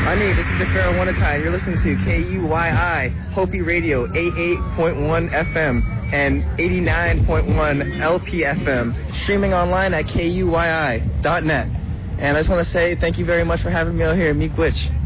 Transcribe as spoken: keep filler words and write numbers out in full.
Ani, this is the Pharaoh One-A-Time. You're listening to K U Y I, Hopi Radio, eighty-eight point one F M and eighty-nine point one L P F M, streaming online at K U Y I dot net. And I just want to say thank you very much for having me out here. Miigwech.